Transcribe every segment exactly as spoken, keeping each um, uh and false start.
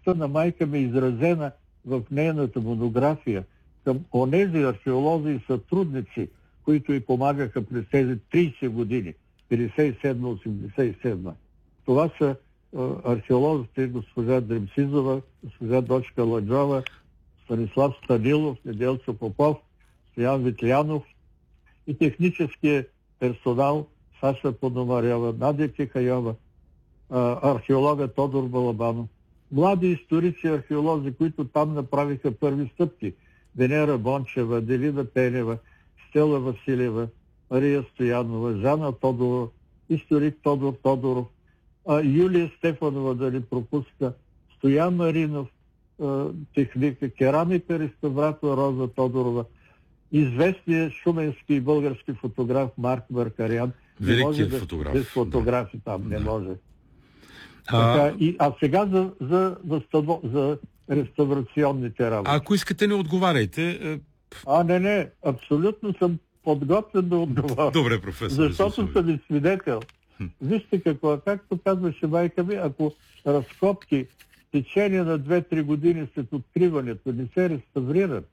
благодарността на майка ми е изразена в нейната монография към онези археолози и сътрудници, които й помагаха през тези трийсет години, петдесет и седма до осемдесет и седма. Това са а, археолозите госпожа Дремсизова, госпожа Дочка Ладжова, Станислав Станилов, Неделчо Попов, Стоян Витлянов и техническия персонал Саша Пономарева, Надя Тихайова, археолога Тодор Балабанов. Млади историци и археолози, които там направиха първи стъпки. Венера Бончева, Делина Пенева, Стела Василева, Мария Стоянова, Жана Тодорова, историк Тодор Тодоров, Юлия Стефанова, да не пропуска, Стоян Маринов, техника, керамика, реставратор Роза Тодорова, известният шуменски и български фотограф Марк Маркарян. Великият да, фотограф. Без фотографи да. Там не да. може. А... Така, и, а сега за, за, за, за реставрационните работи. А ако искате, не отговаряйте. А, не, не. Абсолютно съм подготвен да отговаря. Добре, професор. Защото съм и свидетел. Вижте какво, както казваше майка ми, ако разкопки в течение на две-три години след откриването не се реставрират,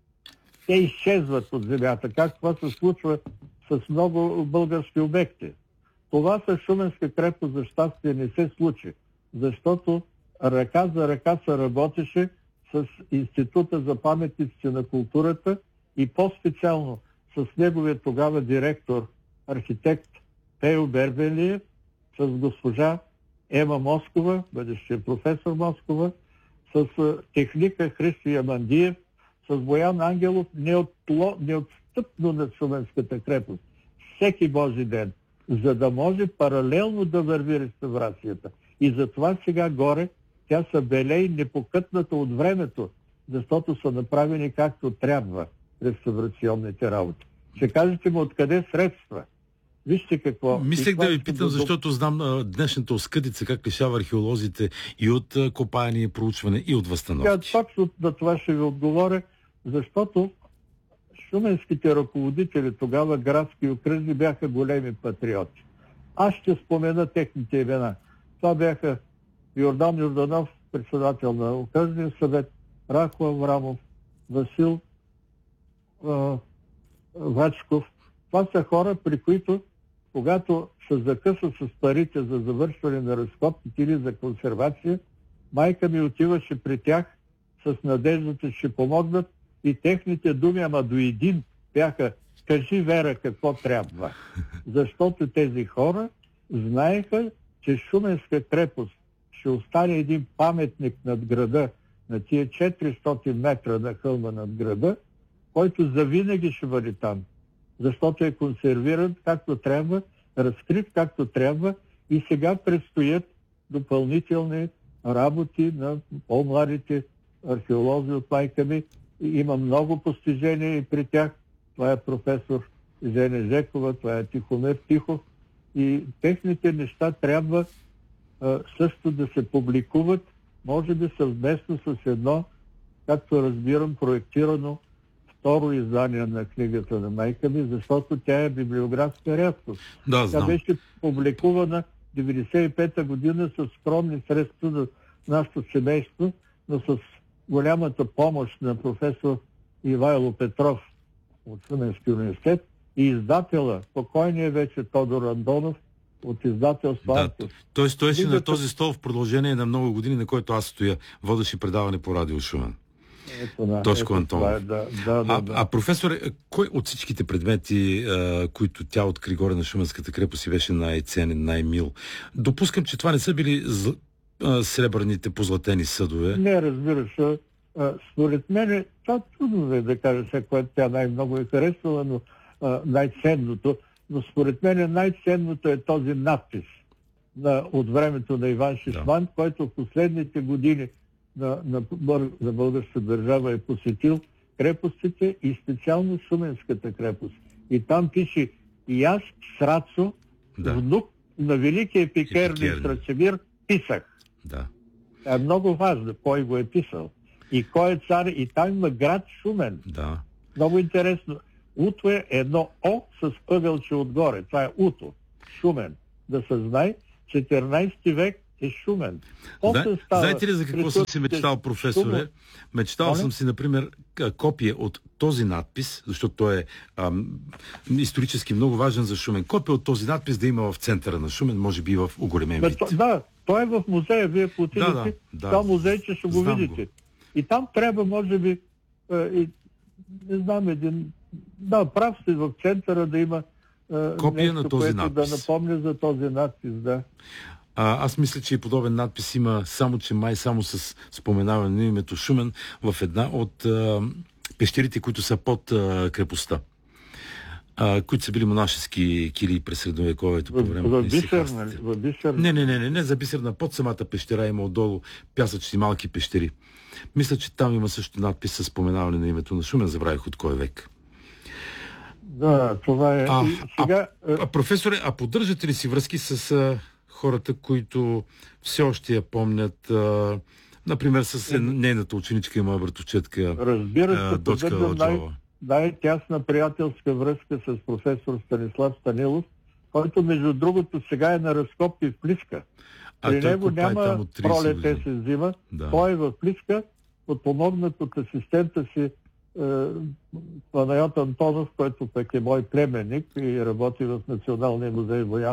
те изчезват от земята, как това се случва с много български обекти. Това с Шуменска крепост за щастие не се случи, защото ръка за ръка се работеше с Института за паметниците на културата и по-специално с неговия тогава директор, архитект Пейо Бербелиев, с госпожа Ема Москова, бъдещия професор Москова, с техника Христо Ямандиев, с Боян Ангелов, неотло, неотстъпно на Шуменската крепост. Всеки Божи ден, за да може паралелно да върви реставрацията. И затова сега горе тя са белей непокътната от времето, защото са направени както трябва реставрационните работи. Ще кажете му откъде средства. Вижте какво... Мислех да ви питам, защото знам а, днешната оскъдица как лишава археолозите и от а, копаене и проучване, и от възстановки. Сега, точно на това ще ви отговоря, защото шуменските ръководители, тогава градски и окръжни, бяха големи патриоти. Аз ще спомена техните имена. Това бяха Йордан Йорданов, председател на окръжния съвет, Рахо Аврамов, Васил а, Вачков. Това са хора, при които, когато се закъсат с парите за завършване на разкопките или за консервация, майка ми отиваше при тях с надеждата, че ще помогнат, и техните думи, ама до един, бяха: кажи, Вера, какво трябва. Защото тези хора знаеха, че Шуменска крепост ще остане един паметник над града, на тия четиристотин метра на хълма над града, който завинаги ще бъде там. Защото е консервиран както трябва, разкрит както трябва, и сега предстоят допълнителни работи на по-младите археолози от майка ми. Има много постижения и при тях. Това е професор Женя Жекова, това е Тихомир Тихов. И техните неща трябва а, също да се публикуват, може би съвместно с едно, както разбирам, проектирано второ издание на книгата на майка ми, защото тя е библиографска рядкост. Да, тя знам. беше публикувана деветдесет и пета година с скромни средства на нашето семейство, но с голямата помощ на професор Ивайло Петров от Шуменския университет и издателя, покойният вече Тодор Андонов от издателство Да, Антус. той стоеше Книгата... на този стол в продължение на много години, на който аз стоя, водеше предаване по радио Шумен. Ето, да, Тошко ето, Антонов. е, да, да, да, а, да. а професоре, кой от всичките предмети, а, които тя откри горе на Шуменската крепост, и беше най-ценен, най-мил? Допускам, че това не са били зл... а, сребърните позлатени съдове. Не, разбира се. А, според мен, това трудно е да кажа сега, което тя най-много е харесвала, но а, най-ценното. Но според мен най-ценното е този надпис на, от времето на Иван Шишман, да. който в последните години на, на, на българската държава е посетил крепостите и специално Шуменската крепост. И там пише: и аз, Срацо, да. внук на великия пикерни Страцимир, писах. Да. Е много важно кой го е писал. И кой е цар, и там има град Шумен. Да. Много интересно. Уто е едно О с ъгълче отгоре. Това е Уто. Шумен. Да се знае, четиринайсети век е Шумен. Зна... Знаете ли за какво съм си мечтал, професоре? Шумен. Мечтал Моля? съм си, например, копие от този надпис, защото той е ам, исторически много важен за Шумен. Копия от този надпис да има в центъра на Шумен, може би и в оголемен Бе, вид. то- Да, той е в музея, вие потидете, Да, да, да. това музей, че ще го Знам видите. го. И там трябва, може би, е, и, не знам, един... Да, прав сте, в центъра да има е, Копия нещо, на този което надпис. да напомня за този надпис, да. А, аз мисля, че и подобен надпис има, само че май само с споменаване на името Шумен в една от а, пещерите, които са под а, крепостта. А, които са били монашески килии през средновековието по В, време в на Бисер, исихастите. нали? В Бисер. Не, не, не, не, не за Бисерна. Под самата пещера има отдолу пясъчни малки пещери. Мисля, че там има също надпис с споменаване на името на Шумен. Забравих от кой век. Да, това е. А, И сега, е, А, професоре, а поддържате ли си връзки с а, хората, които все още я помнят, а, например, с е, нейната ученичка и моя братовчетка, разбира а, се, дочка поддържам най- Ладжова? най-тясна приятелска връзка с професор Станислав Станилов, който, между другото, сега е на разкопки в Плиска. А При той него копае там няма от трийсет пролет години. се взима. Да. Той е в Плиска, подпомогнат от асистента си е, Панайот Антонов, който пък е мой племенник и работи в Националния музей Воян.